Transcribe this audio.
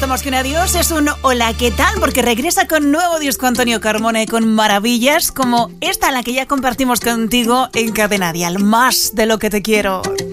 esto más que un adiós, es un hola, ¿qué tal? Porque regresa con nuevo disco Antonio Carmona, con maravillas como esta, la que ya compartimos contigo en Cadena Dial. Más de lo que te quiero.